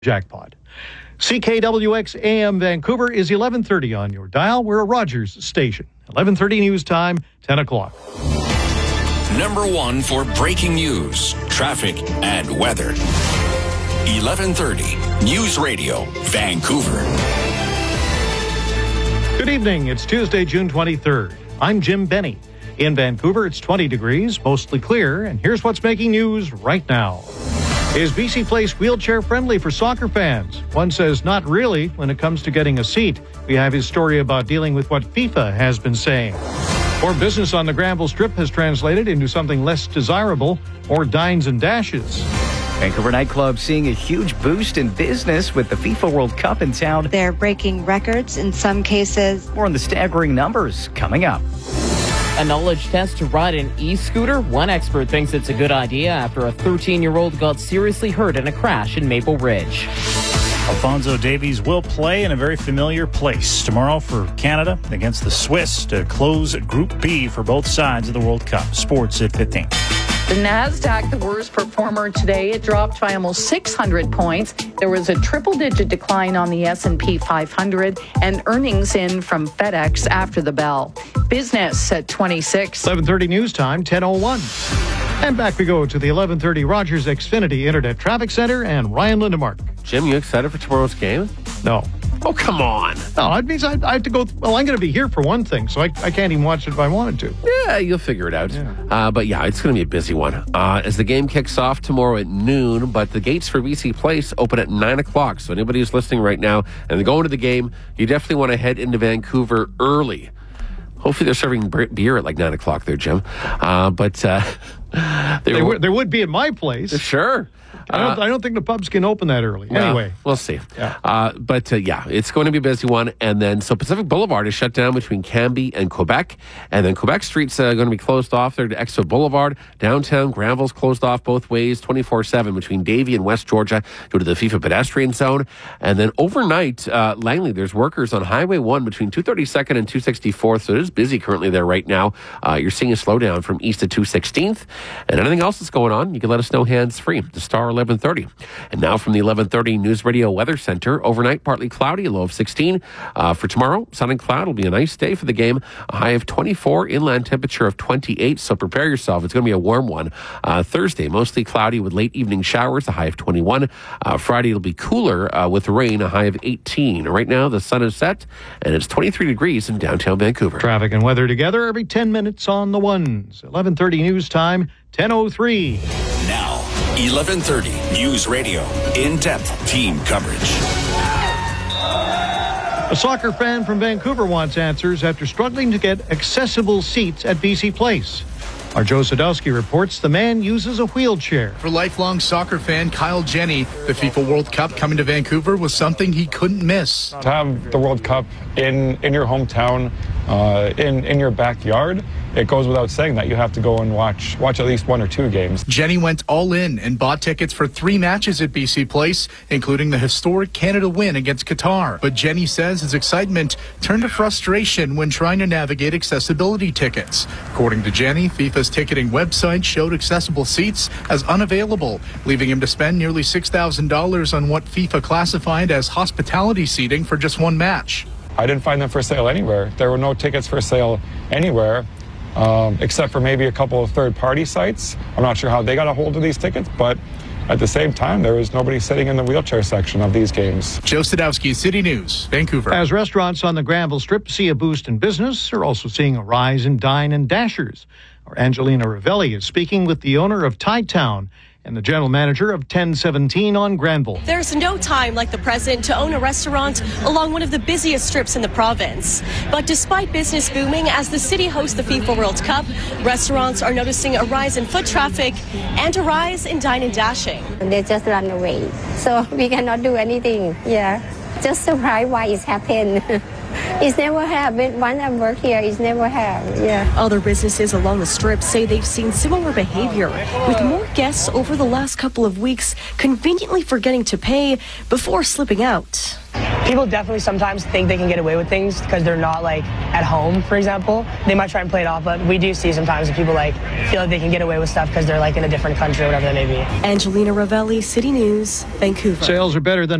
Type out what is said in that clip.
jackpot. CKWX AM Vancouver is 11:30 on your dial. We're a Rogers station. 11:30 news time, 10 o'clock. Number one for breaking news, traffic, and weather. 11:30 News Radio, Vancouver. Good evening. It's Tuesday, June 23rd. I'm Jim Benny. In Vancouver, it's 20 degrees, mostly clear, and here's what's making news right now. Is BC Place wheelchair friendly for soccer fans? One says not really when it comes to getting a seat. We have his story about dealing with what FIFA has been saying. More business on the Granville Strip has translated into something less desirable, more dines and dashes. Vancouver nightclubs seeing a huge boost in business with the FIFA World Cup in town. They're breaking records in some cases. More on the staggering numbers coming up. A knowledge test to ride an e-scooter? One expert thinks it's a good idea after a 13-year-old got seriously hurt in a crash in Maple Ridge. Alphonso Davies will play in a very familiar place tomorrow for Canada against the Swiss to close Group B for both sides of the World Cup. Sports at 15. The NASDAQ, the worst performer today. It dropped by almost 600 points. There was a triple-digit decline on the S&P 500 and earnings in from FedEx after the bell. Business at 26. 11:30 news time, 10:01. And back we go to the 11:30 Rogers Xfinity Internet Traffic Center and Ryan Lindemark. Jim, you excited for tomorrow's game? No. Oh, come on. No, it means I have to go. Well, I'm going to be here for one thing, so I can't even watch it if I wanted to. Yeah, you'll figure it out. Yeah. But yeah, it's going to be a busy one. As the game kicks off tomorrow at noon, but the gates for BC Place open at 9 o'clock. So anybody who's listening right now and they're going to the game, you definitely want to head into Vancouver early. Hopefully they're serving beer at like 9 o'clock there, Jim. There would be in my place. Sure. I don't think the pubs can open that early. Anyway. We'll see. Yeah. It's going to be a busy one. And then, so Pacific Boulevard is shut down between Cambie and Quebec. And then Quebec Street's going to be closed off there to Expo Boulevard. Downtown Granville's closed off both ways, 24/7 between Davie and West Georgia due to the FIFA pedestrian zone. And then overnight, Langley, there's workers on Highway 1 between 232nd and 264th. So it is busy currently there right now. You're seeing a slowdown from east to 216th. And anything else that's going on, you can let us know hands-free. The Star 11:30. And now from the 11:30 News Radio Weather Center, overnight partly cloudy, a low of 16. For tomorrow, sun and cloud will be a nice day for the game. A high of 24, inland temperature of 28, so prepare yourself. It's going to be a warm one. Thursday, mostly cloudy with late evening showers, a high of 21. Friday, it'll be cooler with rain, a high of 18. Right now, the sun is set, and it's 23 degrees in downtown Vancouver. Traffic and weather together every 10 minutes on the ones. 11:30 news time, 10:03. Now, 11:30 News Radio, in-depth team coverage. A soccer fan from Vancouver wants answers after struggling to get accessible seats at BC Place. Our Joe Sadowski reports the man uses a wheelchair. For lifelong soccer fan Kyle Jenny, the FIFA World Cup coming to Vancouver was something he couldn't miss. To have the World Cup in your hometown, in your backyard, it goes without saying that you have to go and watch at least one or two games. Jenny went all in and bought tickets for 3 matches at BC Place, including the historic Canada win against Qatar. But Jenny says his excitement turned to frustration when trying to navigate accessibility tickets. According to Jenny, FIFA's ticketing website showed accessible seats as unavailable, leaving him to spend nearly $6,000 on what FIFA classified as hospitality seating for just one match. I didn't find them for sale anywhere. There were no tickets for sale anywhere. Except for maybe a couple of third-party sites. I'm not sure how they got a hold of these tickets, but at the same time, there was nobody sitting in the wheelchair section of these games. Joe Sadowski, City News, Vancouver. As restaurants on the Granville Strip see a boost in business, they're also seeing a rise in dine and dashers. Our Angelina Ravelli is speaking with the owner of Thai Town and the general manager of 1017 on Granville. There's no time like the present to own a restaurant along one of the busiest strips in the province. But despite business booming as the city hosts the FIFA World Cup, restaurants are noticing a rise in foot traffic and a rise in dine and dashing. They just run away, so we cannot do anything. Yeah, just surprised why it's happened. It's never happened. When I work here, it's never happened. Yeah. Other businesses along the strip say they've seen similar behavior, with more guests over the last couple of weeks conveniently forgetting to pay before slipping out. People definitely sometimes think they can get away with things because they're not like at home, for example. They might try and play it off, but we do see sometimes that people like feel like they can get away with stuff because they're like in a different country or whatever that may be. Angelina Ravelli, City News, Vancouver. Sales are better than